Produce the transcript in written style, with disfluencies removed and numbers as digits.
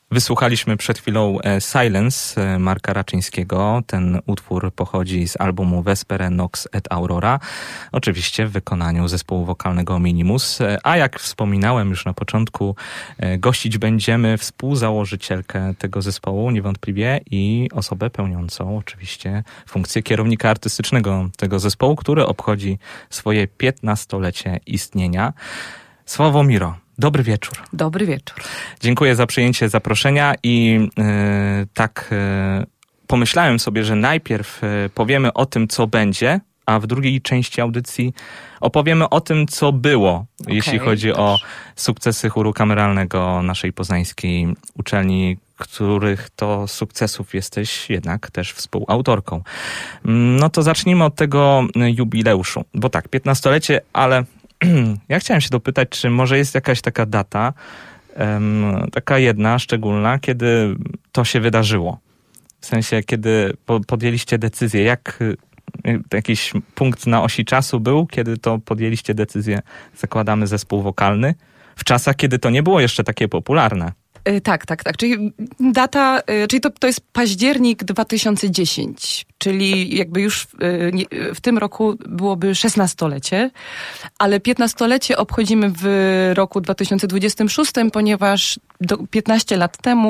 Wysłuchaliśmy przed chwilą Silence Marka Raczyńskiego. Ten utwór pochodzi z albumu Vespere Nox et Aurora. Oczywiście w wykonaniu zespołu wokalnego Minimus. A jak wspominałem już na początku, gościć będziemy współzałożycielkę tego zespołu niewątpliwie i osobę pełniącą oczywiście funkcję kierownika artystycznego tego zespołu, który obchodzi swoje 15-lecie istnienia. Sławomiro, dobry wieczór. Dobry wieczór. Dziękuję za przyjęcie zaproszenia i pomyślałem sobie, że najpierw powiemy o tym, co będzie, a w drugiej części audycji opowiemy o tym, co było, jeśli chodzi o sukcesy chóru kameralnego naszej poznańskiej uczelni, których to sukcesów jesteś jednak też współautorką. No to zacznijmy od tego jubileuszu, bo tak, 15-lecie, ale ja chciałem się dopytać, czy może jest jakaś taka data, taka jedna, szczególna, kiedy to się wydarzyło? W sensie, kiedy podjęliście decyzję, jakiś punkt na osi czasu był, kiedy to podjęliście decyzję, zakładamy zespół wokalny, w czasach, kiedy to nie było jeszcze takie popularne. Tak. Czyli data, czyli to jest październik 2010, czyli jakby już w tym roku byłoby 16-lecie, ale 15-lecie obchodzimy w roku 2026, ponieważ 15 lat temu